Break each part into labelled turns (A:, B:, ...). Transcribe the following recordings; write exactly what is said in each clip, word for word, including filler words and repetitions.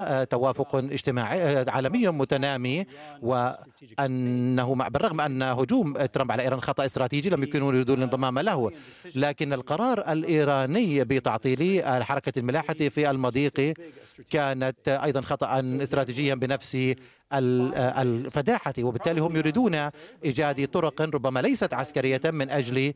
A: توافق اجتماعي عالمي متنامي، وأنه بالرغم أن هجوم ترامب على إيران خطأ استراتيجي لم يكونوا يريدون الانضمام له، لكن القرار الإيراني بتعطيل حركة الملاحة في المضيق كانت أيضا خطأ استراتيجيا بنفس الفداحة، وبالتالي هم يريدون إيجاد طرق ربما ليست عسكرية من أجل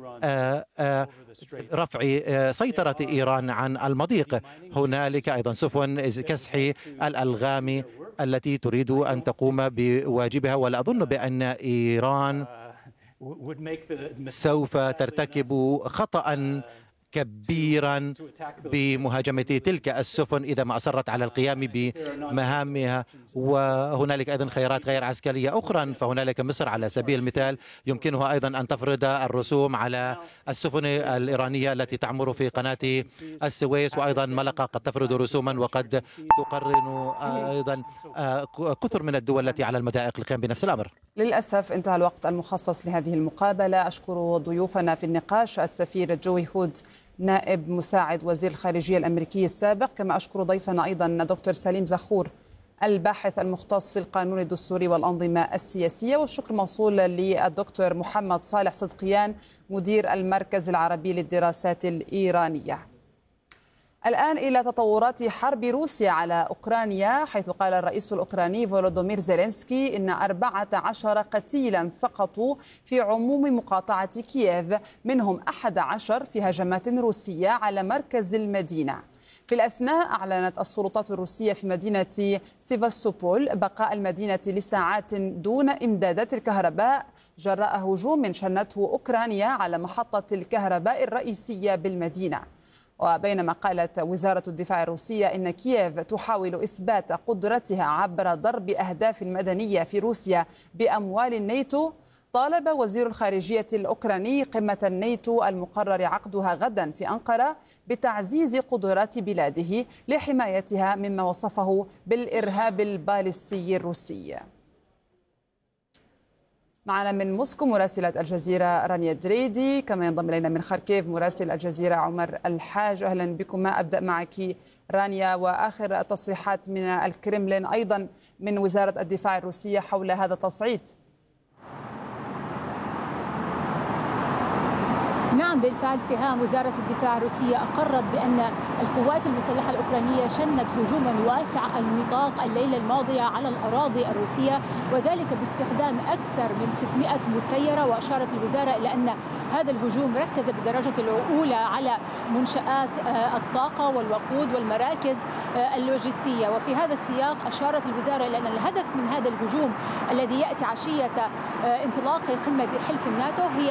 A: رفع سيطرة إيران عن المضيق. هنالك أيضا سفن كسح الألغام التي تريد أن تقوم بواجبها، ولا أظن بأن إيران سوف ترتكب خطأ كبيرا بمهاجمة تلك السفن إذا ما أصرت على القيام بمهامها. وهنالك أيضا خيارات غير عسكرية أخرى، فهنالك مصر على سبيل المثال يمكنها أيضا أن تفرض الرسوم على السفن الإيرانية التي تعمر في قناة السويس، وأيضا ملقا قد تفرض رسوما، وقد تقرن أيضا كثر من الدول التي على المضائق القيام بنفس الأمر.
B: للأسف انتهى الوقت المخصص لهذه المقابلة. أشكر ضيوفنا في النقاش السفير جوي هود نائب مساعد وزير الخارجية الأمريكي السابق، كما أشكر ضيفنا أيضا دكتور سليم زخور الباحث المختص في القانون الدستوري والأنظمة السياسية، والشكر موصول للدكتور محمد صالح صدقيان مدير المركز العربي للدراسات الإيرانية. الآن إلى تطورات حرب روسيا على أوكرانيا، حيث قال الرئيس الأوكراني فولودومير زيلينسكي إن أربعة عشر قتيلا سقطوا في عموم مقاطعة كييف، منهم أحد عشر في هجمات روسية على مركز المدينة. في الأثناء أعلنت السلطات الروسية في مدينة سيفاستوبول بقاء المدينة لساعات دون إمدادات الكهرباء جراء هجوم شنته أوكرانيا على محطة الكهرباء الرئيسية بالمدينة. وبينما قالت وزارة الدفاع الروسية إن كييف تحاول إثبات قدرتها عبر ضرب أهداف مدنية في روسيا بأموال الناتو، طالب وزير الخارجية الأوكراني قمة الناتو المقرر عقدها غدا في أنقرة بتعزيز قدرات بلاده لحمايتها مما وصفه بالإرهاب البالستي الروسي. معنا من موسكو مراسلة الجزيرة رانيا دريدي، كما ينضم إلينا من خاركيف مراسل الجزيرة عمر الحاج. أهلا بكما. أبدأ معك رانيا، وآخر التصريحات من الكرملين أيضا من وزارة الدفاع الروسية حول هذا التصعيد.
C: نعم بالفعل سهام، وزارة الدفاع الروسية أقرت بأن القوات المسلحة الأوكرانية شنت هجوما واسع النطاق الليلة الماضية على الأراضي الروسية، وذلك باستخدام أكثر من ستمائة مسيرة. وأشارت الوزارة إلى أن هذا الهجوم ركز بالدرجة الأولى على منشآت الطاقة والوقود والمراكز اللوجستية. وفي هذا السياق أشارت الوزارة إلى أن الهدف من هذا الهجوم الذي يأتي عشية انطلاق قمة حلف الناتو هي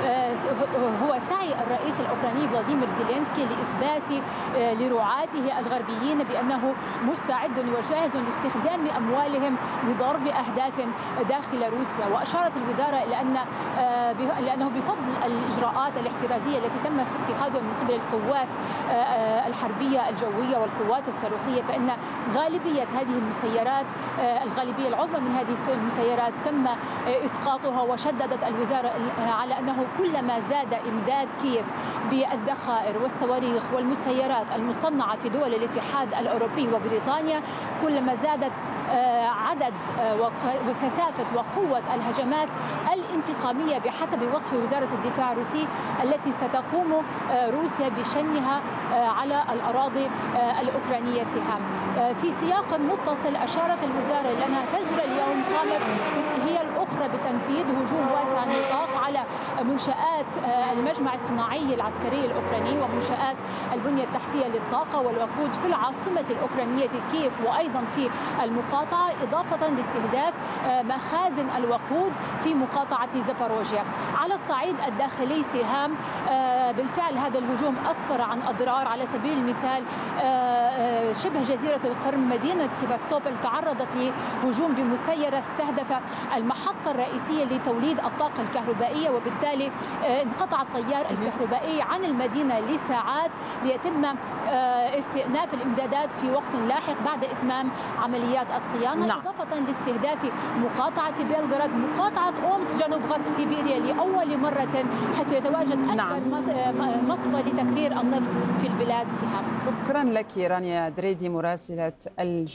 C: هو سعي الرئيس الأوكراني فلاديمير زيلينسكي لإثبات لرعاته الغربيين بأنه مستعد وجاهز لاستخدام أموالهم لضرب أهداف داخل روسيا. وأشارت الوزارة إلى أن لأنه بفضل الإجراءات الاحترازية التي تم اتخاذها من قبل القوات الحربية الجوية والقوات الصاروخية، فإن غالبية هذه المسيرات الغالبية العظمى من هذه المسيرات تم إسقاطها. وشددت الوزارة على أنه كلما زاد إمداد كييف بالذخائر والصواريخ والمسيرات المصنعة في دول الاتحاد الأوروبي وبريطانيا، كلما زادت عدد وكثافة وقوة الهجمات الانتقامية بحسب وصف وزارة الدفاع الروسي التي ستقوم روسيا بشنها على الأراضي الأوكرانية. سهام في سياق متصل أشارت الوزارة إلى أنها فجر اليوم قامت هي الأخرى بتنفيذ هجوم واسع النطاق على منشآت المجمع الصناعي العسكري الأوكراني ومنشآت البنية التحتية للطاقة والوقود في العاصمة الأوكرانية كييف وأيضا في المقاطعة، إضافة لاستهداف مخازن الوقود في مقاطعة زاباروجيا. على الصعيد الداخلي سهام بالفعل هذا الهجوم أسفر عن أضرار. على سبيل المثال شبه جزيرة القرم مدينة سيفاستوبول تعرضت لهجوم بمسيرة استهدف المحطة الرئيسية لتوليد الطاقة الكهربائية، وبالتالي انقطع التيار الكهربائي عن المدينة لساعات ليتم استئناف الإمدادات في وقت لاحق بعد إتمام عمليات الصيانة. نعم. إضافة لاستهداف مقاطعة بيلغراد مقاطعة أومس جنوب غرب سيبيريا لأول مرة، حيث يتواجد أكبر نعم. مصفى لتكرير النفط في البلاد. سهام.
B: شكرا لك رانيا دريدي مراسلة الجزيرة.